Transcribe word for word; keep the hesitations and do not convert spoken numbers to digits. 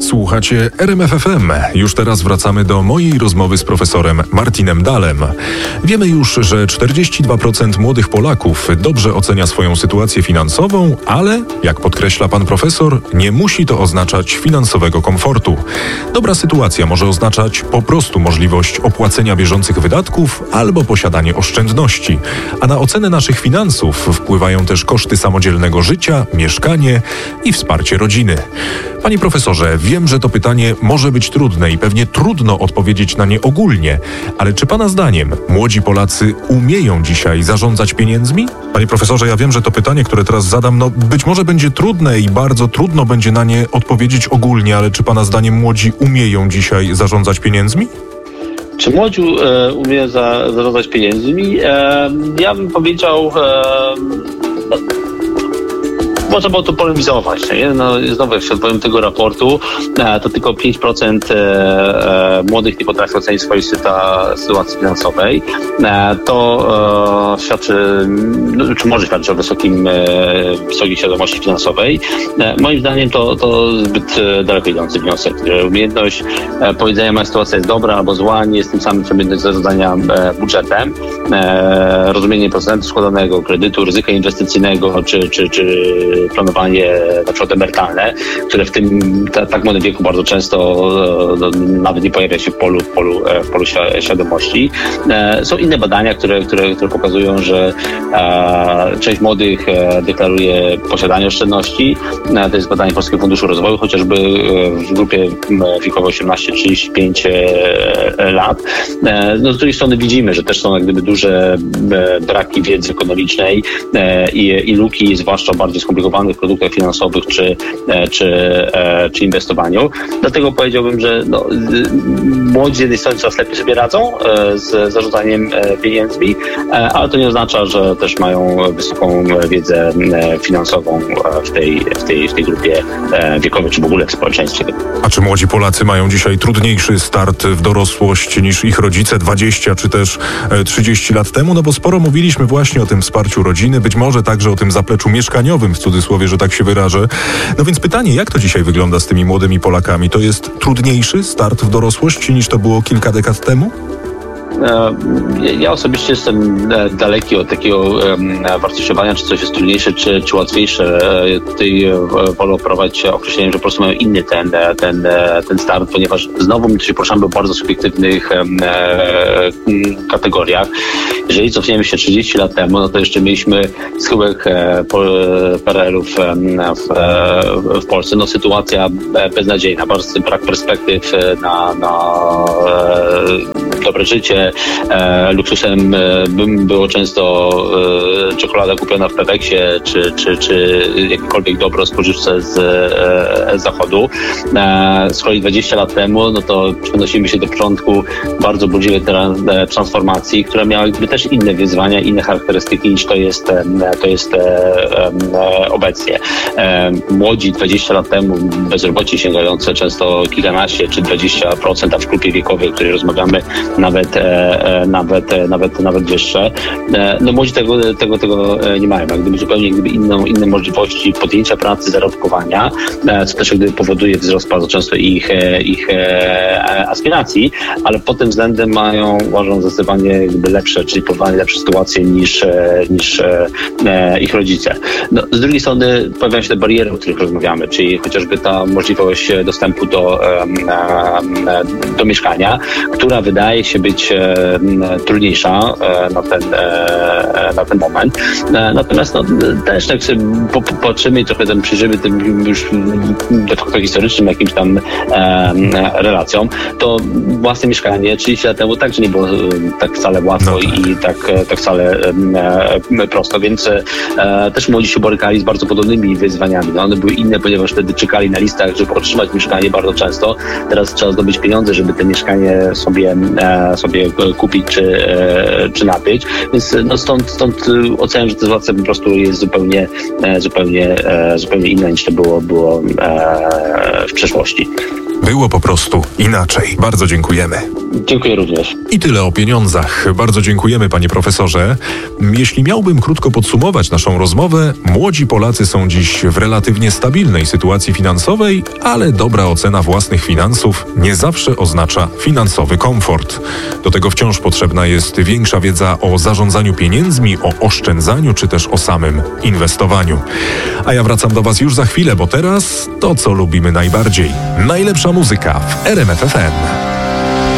Słuchacie R M F F M. Już teraz wracamy do mojej rozmowy z profesorem Martinem Dahlem. Wiemy już, że czterdzieści dwa procent młodych Polaków dobrze ocenia swoją sytuację finansową, ale, jak podkreśla pan profesor, nie musi to oznaczać finansowego komfortu. Dobra sytuacja może oznaczać po prostu możliwość opłacenia bieżących wydatków albo posiadanie oszczędności. A na ocenę naszych finansów wpływają też koszty samodzielnego życia, mieszkanie i wsparcie rodziny. Panie profesorze, wiem, że to pytanie może być trudne i pewnie trudno odpowiedzieć na nie ogólnie, ale czy pana zdaniem młodzi Polacy umieją dzisiaj zarządzać pieniędzmi? Panie profesorze, ja wiem, że to pytanie, które teraz zadam, no być może będzie trudne i bardzo trudno będzie na nie odpowiedzieć ogólnie, ale czy pana zdaniem młodzi umieją dzisiaj zarządzać pieniędzmi? Czy młodzi e, umieją za, zarządzać pieniędzmi? E, ja bym powiedział... E, no, Można było to polemizować. Nie? No, znowu, jak się odwołuję tego raportu, to tylko pięć procent młodych nie potrafi ocenić swojej sytuacji finansowej. To świadczy, no, czy może świadczyć o wysokim, wysokiej świadomości finansowej. Moim zdaniem to, to zbyt daleko idący wniosek. Umiejętność powiedzenia, moja sytuacja jest dobra albo zła, nie jest tym samym, co umiejętność zarządzania budżetem. Rozumienie procentu składanego, kredytu, ryzyka inwestycyjnego, czy, czy, czy planowanie na przykład emerytalne, które w tym ta, tak młodym wieku bardzo często no, nawet nie pojawia się w polu, w polu, w polu świadomości. E, są inne badania, które, które, które pokazują, że e, część młodych e, deklaruje posiadanie oszczędności. E, to jest badanie Polskiego Funduszu Rozwoju, chociażby w grupie wiekowej osiemnaście do trzydziestu pięciu lat. E, no, z drugiej strony widzimy, że też są jak gdyby duże e, braki wiedzy ekonomicznej e, i, i luki, zwłaszcza bardziej skomplikowane w produktach finansowych czy, czy, czy inwestowaniu. Dlatego powiedziałbym, że no, młodzi z jednej strony coraz lepiej sobie radzą z zarządzaniem pieniędzmi, ale to nie oznacza, że też mają wysoką wiedzę finansową w tej, w tej, w tej grupie wiekowej, czy w ogóle w społeczeństwie. A czy młodzi Polacy mają dzisiaj trudniejszy start w dorosłość niż ich rodzice dwadzieścia czy też trzydzieści lat temu? No bo sporo mówiliśmy właśnie o tym wsparciu rodziny, być może także o tym zapleczu mieszkaniowym, w cudzysłowie, że tak się wyrażę. No więc pytanie, jak to dzisiaj wygląda z tymi młodymi Polakami? To jest trudniejszy start w dorosłość niż to było kilka dekad temu? Ja osobiście jestem daleki od takiego wartościowania, czy coś jest trudniejsze, czy, czy łatwiejsze. Tutaj wolę operować określeniem, że po prostu mają inny ten, ten, ten start, ponieważ znowu my tu się poruszamy w bardzo subiektywnych kategoriach. Jeżeli cofniemy się trzydzieści lat temu, no to jeszcze mieliśmy schyłek P R L-u w, w, w Polsce. No sytuacja beznadziejna, bardzo brak perspektyw na, na dobre życie. E, luksusem e, było często e, czekolada kupiona w Peweksie, czy, czy, czy jakiekolwiek dobro spożywcze z e, zachodu. E, z kolei dwadzieścia lat temu, no to przenosimy się do początku bardzo burzliwej transformacji, która miała jakby też inne wyzwania, inne charakterystyki niż to jest, e, to jest e, e, obecnie. E, młodzi dwadzieścia lat temu, bezrobocie sięgające często kilkanaście czy dwadzieścia procent, a w grupie wiekowej, o której rozmawiamy, nawet e, nawet, nawet, nawet wyższe. No młodzi tego, tego, tego nie mają. Jak gdyby zupełnie gdyby inną, inne możliwości podjęcia pracy, zarobkowania, co też jak gdyby powoduje wzrost bardzo często ich, ich aspiracji, ale pod tym względem mają, uważam, zdecydowanie jakby lepsze, czyli powołanie lepsze sytuacje niż, niż ich rodzice. No, z drugiej strony pojawiają się te bariery, o których rozmawiamy, czyli chociażby ta możliwość dostępu do, do mieszkania, która wydaje się być trudniejsza na ten, na ten moment. Natomiast no, też tak sobie patrzymy i trochę ten przyjrzymy tym już de facto historycznym jakimś tam relacjom, to własne mieszkanie trzydzieści lat temu także nie było tak wcale łatwo no tak. i tak, tak wcale prosto, więc też młodzi się borykali z bardzo podobnymi wyzwaniami. No, one były inne, ponieważ wtedy czekali na listach, żeby otrzymać mieszkanie bardzo często. Teraz trzeba zdobyć pieniądze, żeby te mieszkanie sobie, sobie kupić czy, czy nabyć. Więc no stąd, stąd oceniam, że ta sytuacja po prostu jest zupełnie, zupełnie, zupełnie inna niż to było, było w przeszłości. Było po prostu inaczej. Bardzo dziękujemy. Dziękuję również. I tyle o pieniądzach. Bardzo dziękujemy, panie profesorze. Jeśli miałbym krótko podsumować naszą rozmowę, młodzi Polacy są dziś w relatywnie stabilnej sytuacji finansowej, ale dobra ocena własnych finansów nie zawsze oznacza finansowy komfort. Do tego wciąż potrzebna jest większa wiedza o zarządzaniu pieniędzmi, o oszczędzaniu czy też o samym inwestowaniu. A ja wracam do was już za chwilę, bo teraz to, co lubimy najbardziej. Najlepsza muzyka w R M F F M.